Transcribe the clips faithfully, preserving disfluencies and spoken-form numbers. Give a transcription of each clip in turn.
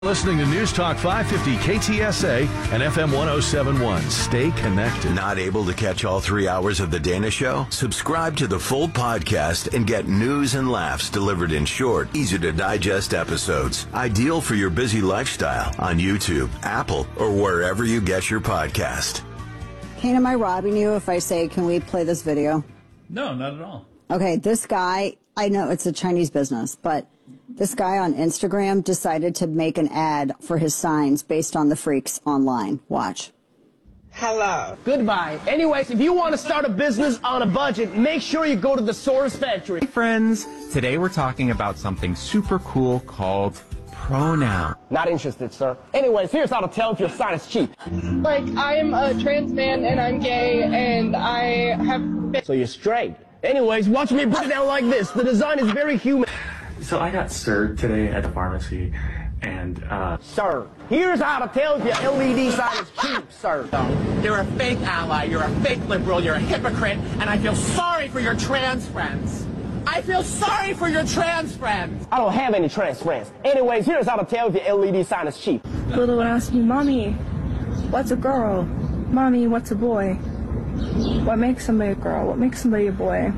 Listening to News Talk five fifty K T S A and F M one oh seven point one. Stay connected. Not able to catch all three hours of The Dana Show? Subscribe to the full podcast and get news and laughs delivered in short, easy-to-digest episodes. Ideal for your busy lifestyle on YouTube, Apple, or wherever you get your podcast. Kane, am I robbing you if I say, can we play this video? No, not at all. Okay, this guy, I know it's a Chinese business, but this guy on Instagram decided to make an ad for his signs based on the freaks online. Watch. Hello. Goodbye. Anyways, if you want to start a business on a budget, make sure you go to the Source Factory. Hey friends, today we're talking about something super cool called pronoun. Not interested, sir. Anyways, here's how to tell if your sign is cheap. Like, I'm a trans man and I'm gay and I have been... So you're straight. Anyways, watch me put it down like this. The design is very human. So I got served today at the pharmacy, and, uh... Sir, here's how to tell if your L E D sign is cheap, sir. You're a fake ally, you're a fake liberal, you're a hypocrite, and I feel sorry for your trans friends. I feel sorry for your trans friends. I don't have any trans friends. Anyways, here's how to tell if your L E D sign is cheap. Little one asked me, Mommy, what's a girl? Mommy, what's a boy? What makes somebody a girl? What makes somebody a boy?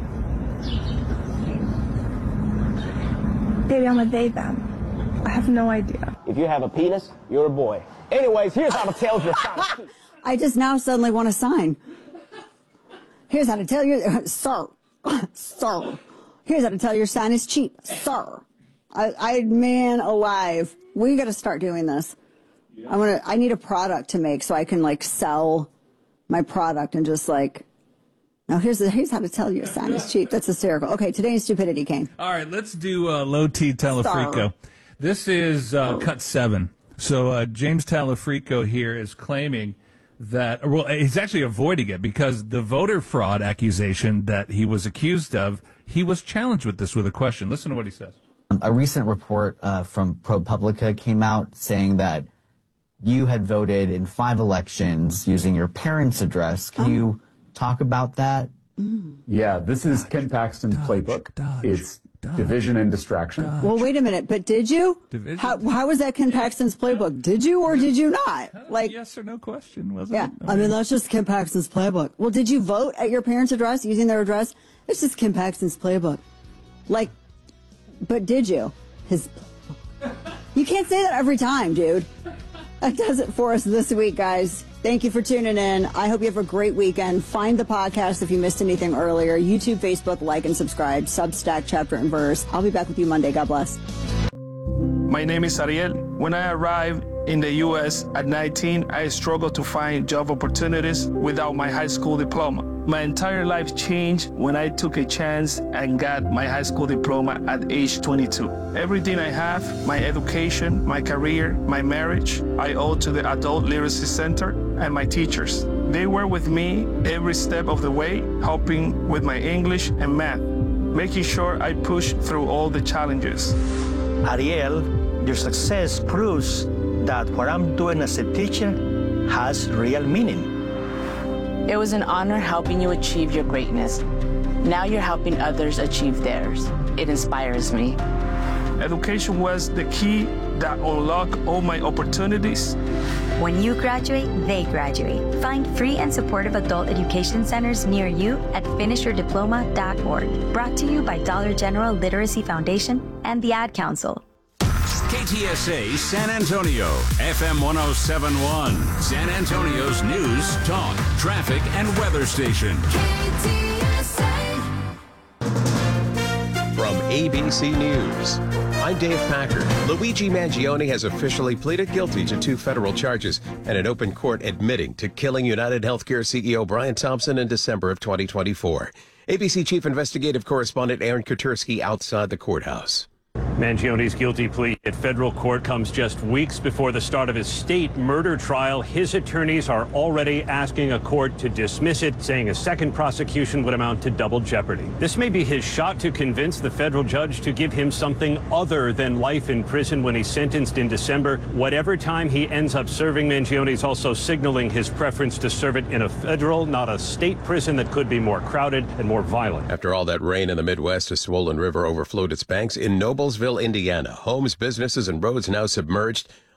Baby, I'm a they, them. I have no idea. If you have a penis, you're a boy. Anyways, here's how to tell if your sign is cheap. I just now suddenly want to sign. Here's how to tell you, sir, sir. Here's how to tell your sign is cheap, sir. I, I man alive. We got to start doing this. I want to. I need a product to make so I can like sell my product and just like. Now, here's the, here's how to tell your sign is cheap. That's hysterical. Okay, today's stupidity, Kane. All right, let's do uh, Low T Talafrico. Star. This is uh, cut seven. So uh, James Talafrico here is claiming that, well, he's actually avoiding it because the voter fraud accusation that he was accused of, he was challenged with this with a question. Listen to what he says. A recent report uh, from ProPublica came out saying that you had voted in five elections using your parents' address. Can oh. you talk about that? Mm. Yeah, this is Ken Paxton's dodge, playbook. Dodge, it's dodge, division and distraction. Dodge. Well, wait a minute, but did you? Division? How, how was that Ken Paxton's playbook? Did you or did you not? Like, yes or no question, wasn't yeah, it? Yeah, I mean, that's just Ken Paxton's playbook. Well, did you vote at your parents' address using their address? It's just Ken Paxton's playbook. Like, but did you? His. You can't say that every time, dude. That does it for us this week, guys. Thank you for tuning in. I hope you have a great weekend. Find the podcast if you missed anything earlier. YouTube, Facebook, like and subscribe. Substack, Chapter and Verse. I'll be back with you Monday. God bless. My name is Ariel. When I arrived in the U S at nineteen, I struggled to find job opportunities without my high school diploma. My entire life changed when I took a chance and got my high school diploma at age twenty-two. Everything I have, my education, my career, my marriage, I owe to the Adult Literacy Center and my teachers. They were with me every step of the way, helping with my English and math, making sure I pushed through all the challenges. Ariel, your success proves that what I'm doing as a teacher has real meaning. It was an honor helping you achieve your greatness. Now you're helping others achieve theirs. It inspires me. Education was the key that unlocked all my opportunities. When you graduate, they graduate. Find free and supportive adult education centers near you at finish your diploma dot org. Brought to you by Dollar General Literacy Foundation and the Ad Council. K T S A San Antonio, F M one oh seven point one, San Antonio's news, talk, traffic, and weather station. K T S A. From A B C News, I'm Dave Packard. Luigi Mangione has officially pleaded guilty to two federal charges and an open court admitting to killing United Healthcare C E O Brian Thompson in December of twenty twenty-four. A B C Chief Investigative Correspondent Aaron Katersky outside the courthouse. Mangione's guilty plea at federal court comes just weeks before the start of his state murder trial. His attorneys are already asking a court to dismiss it, saying a second prosecution would amount to double jeopardy. This may be his shot to convince the federal judge to give him something other than life in prison when he's sentenced in December. Whatever time he ends up serving, Mangione is also signaling his preference to serve it in a federal, not a state prison that could be more crowded and more violent. After all that rain in the Midwest, a swollen river overflowed its banks in Noblesville, Indiana. Homes, businesses, and roads now submerged.